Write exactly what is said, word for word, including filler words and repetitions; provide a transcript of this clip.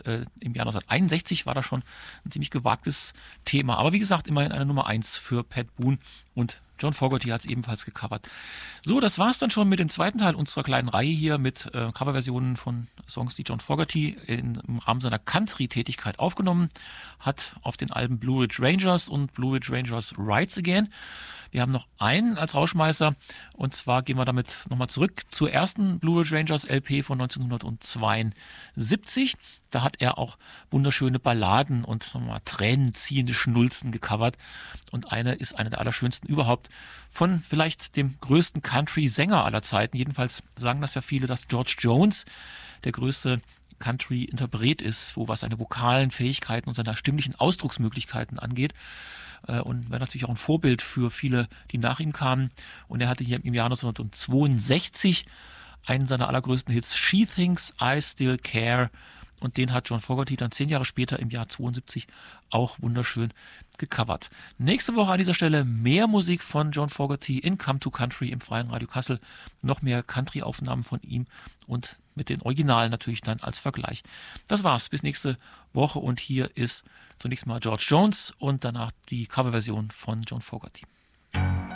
äh, im Jahr neunzehnhunderteinundsechzig war das schon ein ziemlich gewagtes Thema. Aber wie gesagt, immerhin eine Nummer eins für Pat Boone und John Fogerty hat es ebenfalls gecovert. So, das war's dann schon mit dem zweiten Teil unserer kleinen Reihe hier mit äh, Coverversionen von Songs, die John Fogerty in, im Rahmen seiner Country-Tätigkeit aufgenommen hat auf den Alben Blue Ridge Rangers und Blue Ridge Rangers Rides Again. Wir haben noch einen als Rausschmeißer und zwar gehen wir damit nochmal zurück zur ersten Blue Ridge Rangers L P von neunzehnhundertzweiundsiebzig. Da hat er auch wunderschöne Balladen und sagen wir mal, tränenziehende Schnulzen gecovert. Und eine ist eine der allerschönsten überhaupt von vielleicht dem größten Country-Sänger aller Zeiten. Jedenfalls sagen das ja viele, dass George Jones der größte Country-Interpret ist, wo was seine vokalen Fähigkeiten und seine stimmlichen Ausdrucksmöglichkeiten angeht. Und war natürlich auch ein Vorbild für viele, die nach ihm kamen. Und er hatte hier im Jahr neunzehnhundertzweiundsechzig einen seiner allergrößten Hits, She Thinks I Still Care. Und den hat John Fogerty dann zehn Jahre später im Jahr zweiundsiebzig auch wunderschön gecovert. Nächste Woche an dieser Stelle mehr Musik von John Fogerty in Come to Country im Freien Radio Kassel. Noch mehr Country-Aufnahmen von ihm und mit den Originalen natürlich dann als Vergleich. Das war's, bis nächste Woche und hier ist zunächst mal George Jones und danach die Coverversion von John Fogerty.